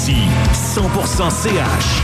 Voici 100% CH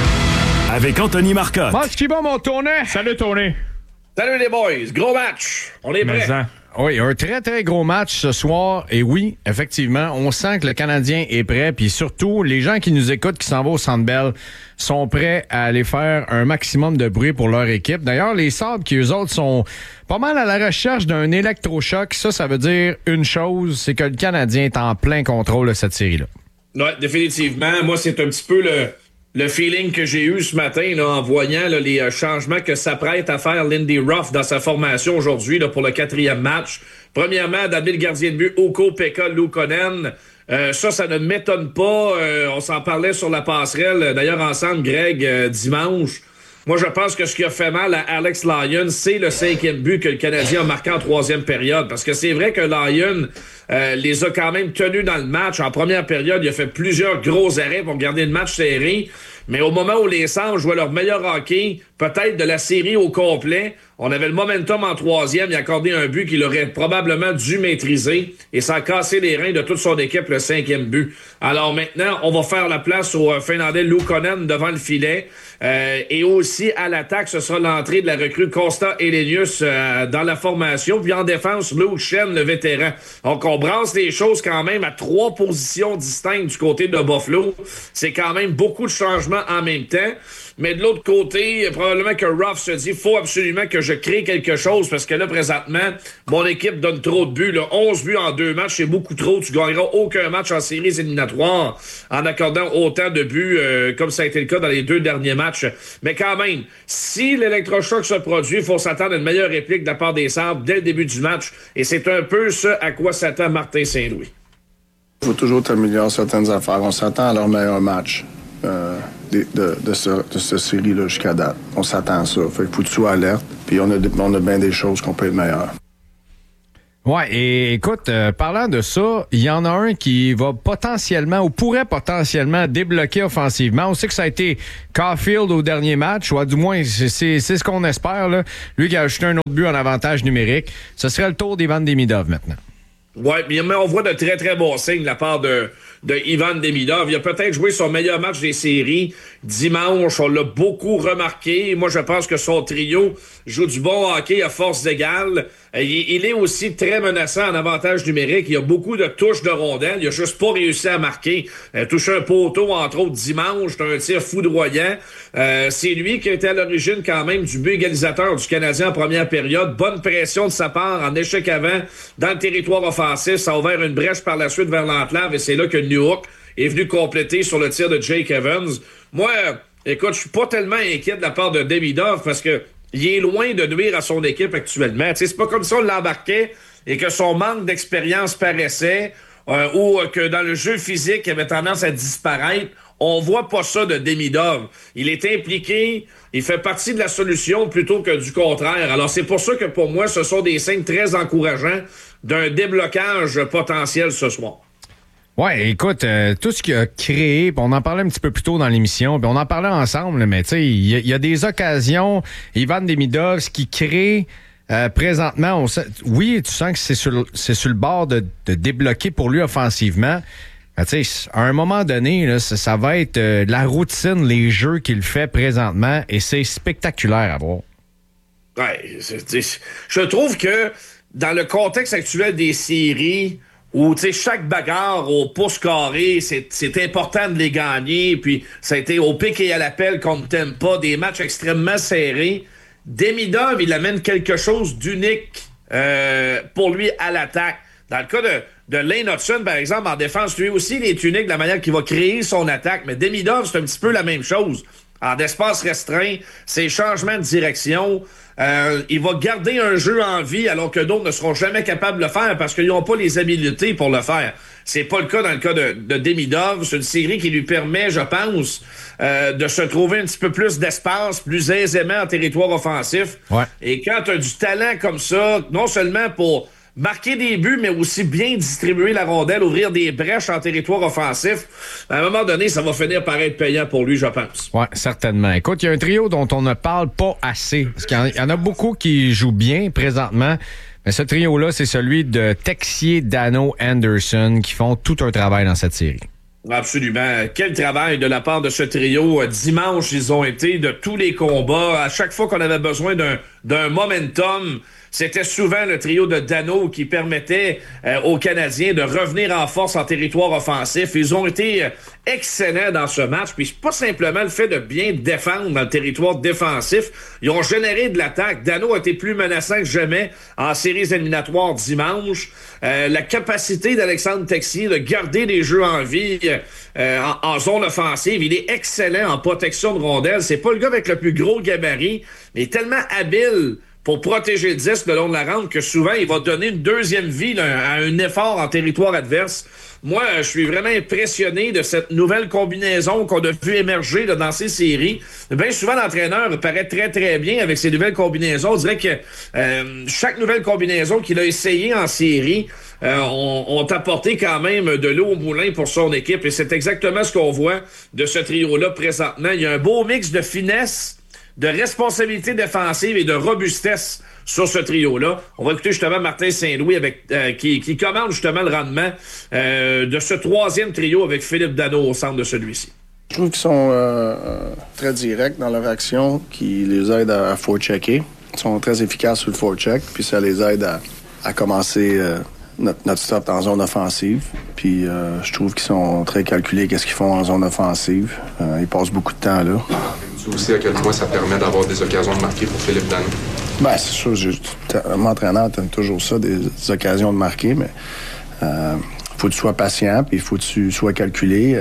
avec Anthony Marcotte. Comment est-ce qu'il va, mon Tony? Salut, Tony. Salut les boys, gros match. On est prêts. Oui, un très, très gros match ce soir. Et oui, effectivement, on sent que le Canadien est prêt. Puis surtout, les gens qui nous écoutent, qui s'en vont au Centre Bell, sont prêts à aller faire un maximum de bruit pour leur équipe. D'ailleurs, les Sabres, qui eux autres sont pas mal à la recherche d'un électrochoc, ça veut dire une chose, c'est que le Canadien est en plein contrôle de cette série-là. Oui, définitivement. Moi, c'est un petit peu le feeling que j'ai eu ce matin là, en voyant là, les changements que s'apprête à faire Lindy Ruff dans sa formation aujourd'hui là, pour le 4e match. Premièrement, d'amener le gardien de but Ukko-Pekka Luukkonen. Ça ne m'étonne pas. On s'en parlait sur la passerelle, d'ailleurs ensemble, Greg, dimanche. Moi, je pense que ce qui a fait mal à Alex Lyon, c'est le 5e but que le Canadien a marqué en 3e période. Parce que c'est vrai que Lyon les a quand même tenus dans le match. En première période, il a fait plusieurs gros arrêts pour garder le match serré. Mais au moment où les Sabres jouaient leur meilleur hockey, peut-être de la série au complet, on avait le momentum en 3e. Il a accordé un but qu'il aurait probablement dû maîtriser. Et ça a cassé les reins de toute son équipe, le 5e but. Alors maintenant, on va faire la place au Finlandais Luukkonen devant le filet. Et aussi, à l'attaque, ce sera l'entrée de la recrue Costa Elenius dans la formation. Puis en défense, Luke Schenn, le vétéran. Donc, on brasse les choses quand même à 3 positions distinctes du côté de Buffalo. C'est quand même beaucoup de changements en même temps. Mais de l'autre côté, probablement que Ruff se dit, faut absolument que je crée quelque chose parce que là, présentement, mon équipe donne trop de buts. Là. 11 buts en 2 matchs, c'est beaucoup trop. Tu gagneras aucun match en séries éliminatoires en accordant autant de buts comme ça a été le cas dans les 2 derniers matchs. Mais quand même, si l'électrochoc se produit, il faut s'attendre à une meilleure réplique de la part des Sabres dès le début du match. Et c'est un peu ce à quoi s'attend Martin Saint-Louis. Il faut toujours améliorer certaines affaires. On s'attend à leur meilleur match. De cette série-là jusqu'à date. On s'attend à ça. Fait qu'il faut que tu sois alerte. Puis on a bien des choses qu'on peut être meilleur. Ouais, et écoute, parlant de ça, il y en a un qui va potentiellement ou pourrait potentiellement débloquer offensivement. On sait que ça a été Caulfield au dernier match, ou du moins c'est ce qu'on espère, là. Lui qui a ajouté un autre but en avantage numérique. Ce serait le tour d'Ivan Demidov maintenant. Oui, mais on voit de très, très bons signes de la part de Ivan Demidov. Il a peut-être joué son meilleur match des séries dimanche. On l'a beaucoup remarqué. Moi, je pense que son trio joue du bon hockey à force égale. Il est aussi très menaçant en avantage numérique. Il a beaucoup de touches de rondelles. Il a juste pas réussi à marquer. Touché un poteau, entre autres, dimanche. C'est un tir foudroyant. C'est lui qui a été à l'origine quand même du but égalisateur du Canadien en première période. Bonne pression de sa part en échec avant dans le territoire offensif. Ça a ouvert une brèche par la suite vers l'enclave et c'est là que Newhook est venu compléter sur le tir de Jake Evans. Moi, écoute, je suis pas tellement inquiet de la part de Demidov parce que il est loin de nuire à son équipe actuellement. T'sais, c'est pas comme ça on l'embarquait et que son manque d'expérience paraissait ou que dans le jeu physique, il avait tendance à disparaître. On voit pas ça de Demidov. Il est impliqué, il fait partie de la solution plutôt que du contraire. Alors c'est pour ça que pour moi, ce sont des signes très encourageants d'un déblocage potentiel ce soir. Ouais, écoute, tout ce qu'il a créé, on en parlait un petit peu plus tôt dans l'émission, puis on en parlait ensemble, mais tu sais, il y a des occasions, Ivan Demidov, ce qui crée présentement, oui, tu sens que c'est sur le bord de débloquer pour lui offensivement. Tu sais, à un moment donné, là, ça va être de la routine, les jeux qu'il fait présentement, et c'est spectaculaire à voir. Ouais, je trouve que dans le contexte actuel des séries, où chaque bagarre au pouce carré, c'est important de les gagner, puis ça a été au pic et à l'appel qu'on ne t'aime pas, des matchs extrêmement serrés. Demidov, il amène quelque chose d'unique pour lui à l'attaque. Dans le cas de Lane Hutson, par exemple, en défense, lui aussi, il est unique de la manière qu'il va créer son attaque. Mais Demidov, c'est un petit peu la même chose. En espace restreint, ses changements de direction, il va garder un jeu en vie alors que d'autres ne seront jamais capables de le faire parce qu'ils n'ont pas les habiletés pour le faire. C'est pas le cas dans le cas de Demidov. C'est une série qui lui permet, je pense, de se trouver un petit peu plus d'espace, plus aisément en territoire offensif. Ouais. Et quand tu as du talent comme ça, non seulement pour marquer des buts, mais aussi bien distribuer la rondelle, ouvrir des brèches en territoire offensif, à un moment donné, ça va finir par être payant pour lui, je pense. Oui, certainement. Écoute, il y a un trio dont on ne parle pas assez. Parce qu'il y en a beaucoup qui jouent bien présentement. Mais ce trio-là, c'est celui de Texier, Dano, Anderson qui font tout un travail dans cette série. Absolument. Quel travail de la part de ce trio. Dimanche, ils ont été de tous les combats. À chaque fois qu'on avait besoin d'un momentum, c'était souvent le trio de Danault qui permettait aux Canadiens de revenir en force en territoire offensif. Ils ont été excellents dans ce match. Puis c'est pas simplement le fait de bien défendre dans le territoire défensif. Ils ont généré de l'attaque. Danault a été plus menaçant que jamais en séries éliminatoires dimanche. La capacité d'Alexandre Texier de garder les jeux en vie en zone offensive. Il est excellent en protection de rondelles. C'est pas le gars avec le plus gros gabarit, mais il est tellement habile pour protéger le disque le long de la rampe que souvent, il va donner une deuxième vie là, à un effort en territoire adverse. Moi, je suis vraiment impressionné de cette nouvelle combinaison qu'on a vu émerger là, dans ces séries. Bien souvent, l'entraîneur paraît très, très bien avec ces nouvelles combinaisons. On dirait que chaque nouvelle combinaison qu'il a essayé en série ont apporté quand même de l'eau au moulin pour son équipe. Et c'est exactement ce qu'on voit de ce trio-là présentement. Il y a un beau mix de finesse, de responsabilité défensive et de robustesse sur ce trio-là. On va écouter justement Martin Saint-Louis qui commande justement le rendement de ce troisième trio avec Philippe Danault au centre de celui-ci. Je trouve qu'ils sont très directs dans leur action, qui les aident à forechecker. Ils sont très efficaces sur le forecheck, puis ça les aide à commencer notre stop en zone offensive. Puis je trouve qu'ils sont très calculés qu'est-ce qu'ils font en zone offensive. Ils passent beaucoup de temps là. Aussi à quel point ça permet d'avoir des occasions de marquer pour Philippe Danault? Ben, c'est sûr, mon entraîneur t'aime toujours ça, des occasions de marquer, mais faut que tu sois patient, puis il faut que tu sois calculé.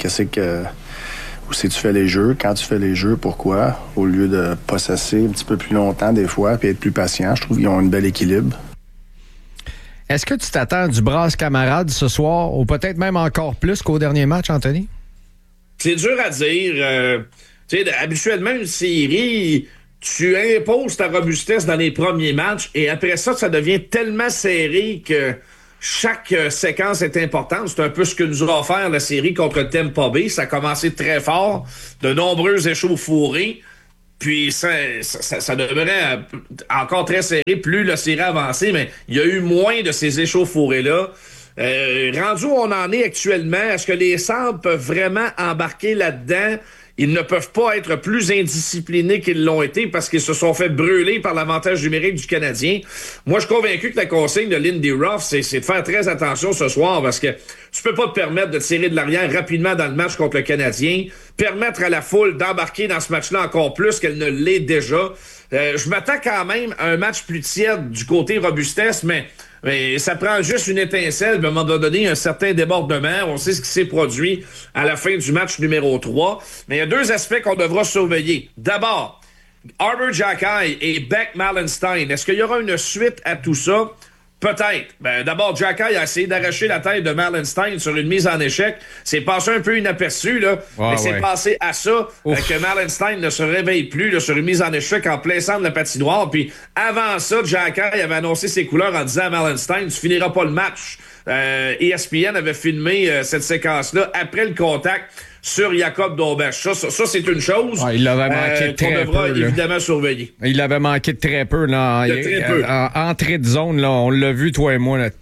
Où c'est que tu fais les jeux, quand tu fais les jeux, pourquoi, au lieu de possesser un petit peu plus longtemps des fois, puis être plus patient. Je trouve qu'ils ont un bel équilibre. Est-ce que tu t'attends du brasse camarade ce soir, ou peut-être même encore plus qu'au dernier match, Anthony? C'est dur à dire. Habituellement, une série, tu imposes ta robustesse dans les premiers matchs et après ça devient tellement serré que chaque séquence est importante. C'est un peu ce que nous a offert la série contre Tampa Bay. Ça a commencé très fort, de nombreux échauffourés. Puis ça demeurait encore très serré plus la série avançait, mais il y a eu moins de ces échauffourés-là. Rendu où on en est actuellement, est-ce que les Sabres peuvent vraiment embarquer là-dedans? Ils ne peuvent pas être plus indisciplinés qu'ils l'ont été parce qu'ils se sont fait brûler par l'avantage numérique du Canadien. Moi, je suis convaincu que la consigne de Lindy Ruff, c'est de faire très attention ce soir parce que tu peux pas te permettre de tirer de l'arrière rapidement dans le match contre le Canadien, permettre à la foule d'embarquer dans ce match-là encore plus qu'elle ne l'est déjà. Je m'attends quand même à un match plus tiède du côté robustesse, mais ça prend juste une étincelle, à un moment donné, un certain débordement. On sait ce qui s'est produit à la fin du match numéro 3. Mais il y a deux aspects qu'on devra surveiller. D'abord, Arber Xhekaj et Beck Malenstein. Est-ce qu'il y aura une suite à tout ça? Peut-être. D'abord, Xhekaj a essayé d'arracher la tête de Malenstein sur une mise en échec. C'est passé un peu inaperçu, là. Mais c'est passé à ça que Malenstein ne se réveille plus là, sur une mise en échec en plein centre de la patinoire. Puis avant ça, Xhekaj avait annoncé ses couleurs en disant à Malenstein, tu finiras pas le match. ESPN avait filmé cette séquence-là après le contact sur Jacob Dobach. Ça, c'est une chose il l'avait manqué qu'on devra évidemment surveiller. Il l'avait manqué de très peu. Là, en entrée de zone, là, on l'a vu, toi et moi. Là,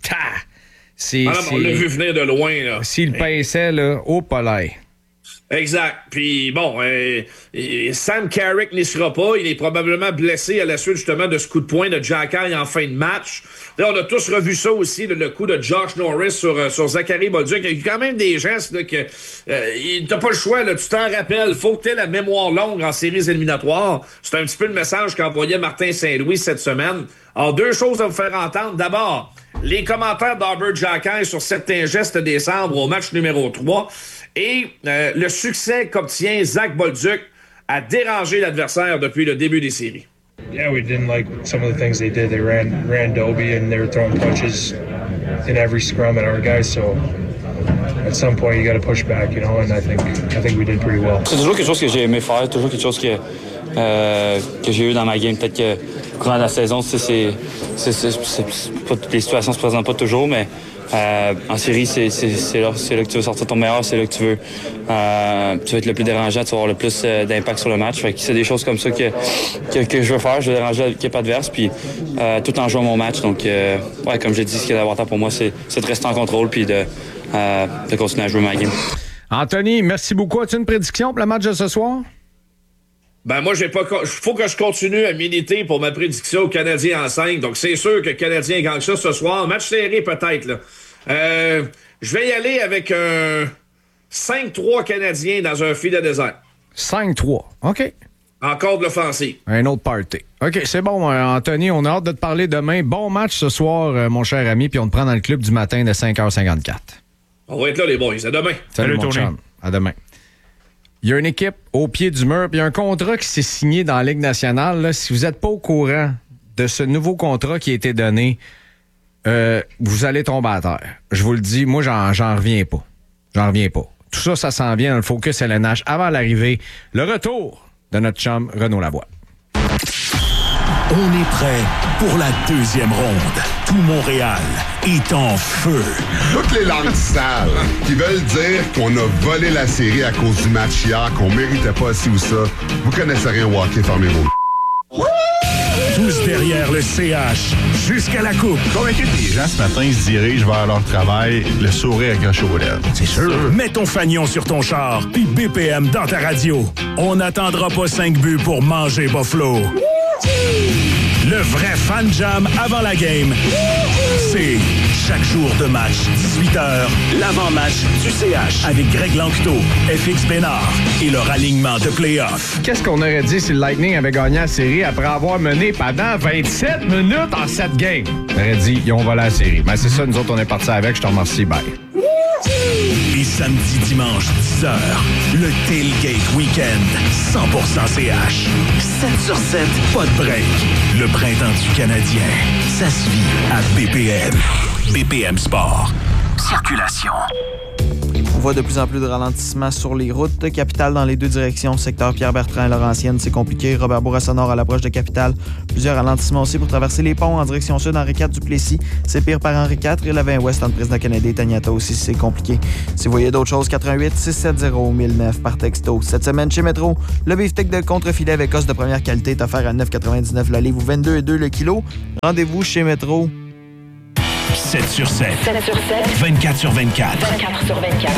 on l'a vu venir de loin. S'il pinçait, là, au palais. Exact. Puis bon, Sam Carrick n'y sera pas. Il est probablement blessé à la suite justement de ce coup de poing de Xhekaj en fin de match. Là, on a tous revu ça aussi, le coup de Josh Norris sur Zachary Bolduc. Il y a eu quand même des gestes là, que t'as pas le choix. Là, tu t'en rappelles. Faut que t'aies la mémoire longue en séries éliminatoires. C'est un petit peu le message qu'envoyait Martin Saint-Louis cette semaine. Alors, deux choses à vous faire entendre. D'abord, les commentaires d'Arber Xhekaj sur certains gestes des Sabres au match numéro 3 et le succès qu'obtient Zach Bolduc à déranger l'adversaire depuis le début des séries. Yeah, we didn't like some of the things they did. They ran Dobie and they were throwing punches in every scrum at our guys. So at some point you got to push back, you know. And I think we did pretty well. C'est toujours quelque chose que j'ai aimé faire, toujours quelque chose que j'ai eu dans ma game. Peut-être que au courant de la saison, c'est pas, les situations se présentent pas toujours, mais en série, c'est là que tu veux sortir ton meilleur, c'est là que tu veux être le plus dérangeant, tu vas avoir le plus d'impact sur le match. Fait que c'est des choses comme ça que je veux faire. Je veux déranger l'équipe adverse, puis tout en jouant mon match. Donc, comme j'ai dit, ce qui est important pour moi, c'est de rester en contrôle puis de continuer à jouer ma game. Anthony, merci beaucoup. As-tu une prédiction pour le match de ce soir? Ben moi, faut que je continue à militer pour ma prédiction au Canadien en 5. Donc, c'est sûr que le Canadien gagne ça ce soir. Match serré, peut-être, là. Je vais y aller avec un 5-3 Canadien dans un filet désert. 5-3. OK. Encore de l'offensive. Un autre party. OK, c'est bon, Anthony. On a hâte de te parler demain. Bon match ce soir, mon cher ami. Puis on te prend dans le club du matin de 5h54. On va être là, les boys. À demain. Salut, mon chum. À demain. Il y a une équipe au pied du mur, puis il y a un contrat qui s'est signé dans la Ligue nationale. Là. Si vous n'êtes pas au courant de ce nouveau contrat qui a été donné, vous allez tomber à terre. Je vous le dis, moi, j'en reviens pas. J'en reviens pas. Tout ça, ça s'en vient dans le Focus LNH avant l'arrivée. Le retour de notre chum Renaud Lavoie. On est prêt pour la deuxième ronde. Tout Montréal est en feu. Toutes les langues sales qui veulent dire qu'on a volé la série à cause du match hier, qu'on méritait pas ci ou ça. Vous connaissez rien au hockey, fermez-vous. Tous derrière le CH, jusqu'à la coupe. Convaincu que les gens ce matin se dirigent vers leur travail, le sourire accroché aux lèvres. C'est sûr. Mets ton fanion sur ton char, puis BPM dans ta radio. On n'attendra pas 5 buts pour manger Buffalo. Le vrai fan jam avant la game, c'est chaque jour de match, 18h, l'avant-match du CH avec Greg Lanctot, FX Bénard et leur alignement de play-off. Qu'est-ce qu'on aurait dit si le Lightning avait gagné la série après avoir mené pendant 27 minutes en 7 games? On aurait dit, ils ont volé la série. Mais c'est ça, nous autres, on est partis avec. Je te remercie, bye. Et samedi, dimanche, 10h, le Tailgate Weekend, 100% CH. 7 sur 7, pas de break. Le printemps du Canadien, ça se vit à BPM. BPM Sport. Circulation. On voit de plus en plus de ralentissements sur les routes. Capitale dans les deux directions. Secteur Pierre-Bertrand et Laurentienne, c'est compliqué. Robert Bourassa-Nord à l'approche de Capitale. Plusieurs ralentissements aussi pour traverser les ponts en direction sud. Henri IV Duplessis, c'est pire par Henri IV. Et le 20 Ouest entre Président Kennedy et Taniata aussi, c'est compliqué. Si vous voyez d'autres choses, 88-670-1009 par texto. Cette semaine chez Métro, le beefsteak de contre-filet avec os de première qualité est offert à 9,99 la livre ou 22,2 le kilo. Rendez-vous chez Métro. 7 sur 7. 7 sur 7. 24 sur 24. 24 sur 24.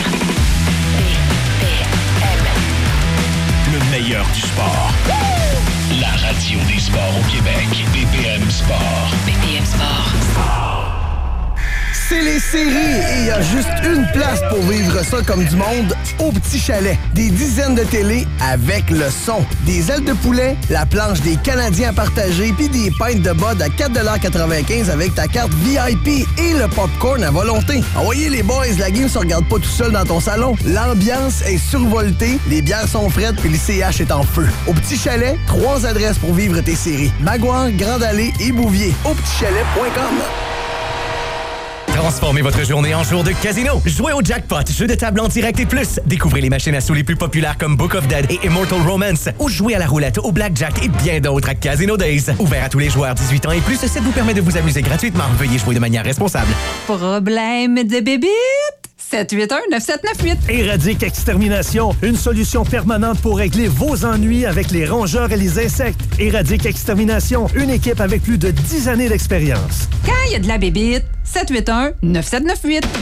Le meilleur du sport. La radio des sports au Québec. BPM Sport. BPM Sport. C'est les séries et il y a juste une place pour vivre ça comme du monde, au Petit Chalet. Des dizaines de télés avec le son. Des ailes de poulet, la planche des Canadiens à partager puis des pintes de bud à 4,95$ avec ta carte VIP et le popcorn à volonté. Envoyez les boys, la game se regarde pas tout seul dans ton salon. L'ambiance est survoltée, les bières sont frettes puis le CH est en feu. Au Petit Chalet, 3 adresses pour vivre tes séries. Maguire, Grande Allée et Bouvier. Aupetitchalet.com. Transformez votre journée en jour de casino. Jouez au jackpot, jeu de table en direct et plus. Découvrez les machines à sous les plus populaires comme Book of Dead et Immortal Romance. Ou jouez à la roulette, au blackjack et bien d'autres à Casino Days. Ouvert à tous les joueurs 18 ans et plus, ça vous permet de vous amuser gratuitement. Veuillez jouer de manière responsable. Problème de bébite? 781-9798. Éradique Extermination, une solution permanente pour régler vos ennuis avec les rongeurs et les insectes. Éradique Extermination, une équipe avec plus de 10 années d'expérience. Quand il y a de la bébite, 781-9798.